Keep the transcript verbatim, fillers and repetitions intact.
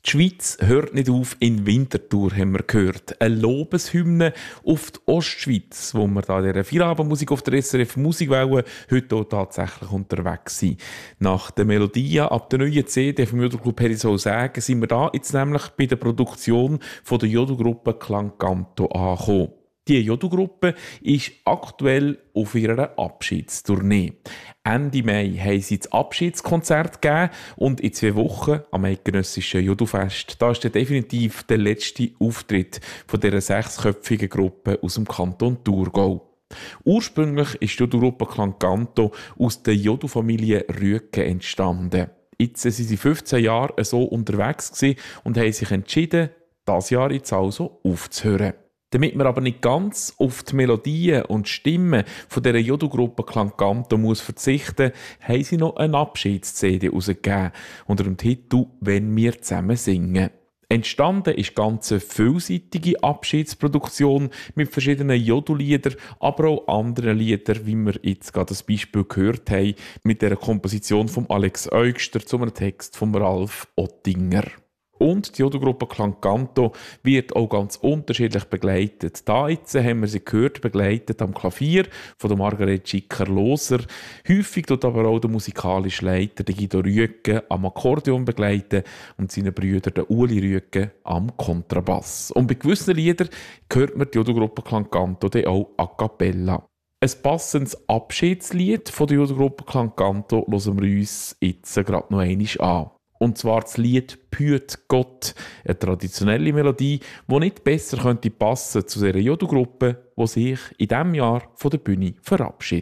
Die Schweiz hört nicht auf in Winterthur, haben wir gehört. Eine Lobeshymne auf die Ostschweiz, wo wir da in dieser Feierabendmusik auf der S R F Musikwelle heute auch tatsächlich unterwegs sind. Nach den Melodien ab der neuen C D vom Jodelclub hätte ich so sagen, sind wir da jetzt nämlich bei der Produktion von der Jodelgruppe Klanganto angekommen. Die Jodelgruppe ist aktuell auf ihrer Abschiedstournee. Ende Mai haben sie das Abschiedskonzert gegeben und in zwei Wochen am Eidgenössischen Jodelfest, da ist dann definitiv der letzte Auftritt von dieser sechsköpfigen Gruppe aus dem Kanton Thurgau. Ursprünglich ist die Jodelgruppe Klanganto aus der Jodelfamilie Rüeggen entstanden. Jetzt sind sie fünfzehn Jahre so unterwegs gewesen und haben sich entschieden, dieses Jahr jetzt also aufzuhören. Damit man aber nicht ganz auf die Melodien und Stimmen von dieser Jodelgruppe Klanganto muss verzichten, haben sie noch eine Abschieds-C D herausgegeben unter dem Titel «Wenn wir zusammen singen». Entstanden ist ganz eine vielseitige Abschiedsproduktion mit verschiedenen Jodelliedern, aber auch anderen Liedern, wie wir jetzt gerade das Beispiel gehört haben, mit der Komposition von Alex Eugster zu einem Text von Ralf Ottinger. Und die Jodelgruppe Klanganto wird auch ganz unterschiedlich begleitet. Da jetzt haben wir sie gehört, begleitet am Klavier von der Margaret Schicker-Loser. Häufig tut aber auch der musikalische Leiter, der Guido Rüeggen, am Akkordeon begleiten und seine Brüder, der Uli Rüeggen, am Kontrabass. Und bei gewissen Liedern hört man die Jodelgruppe Klanganto dann auch a cappella. Ein passendes Abschiedslied von der Jodelgruppe Klanganto hören wir uns jetzt gerade noch einmal an. Und zwar das Lied «Behüt Gott», eine traditionelle Melodie, die nicht besser könnte passen zu dieser Jodelgruppe, die sich in diesem Jahr von der Bühne verabschiedet.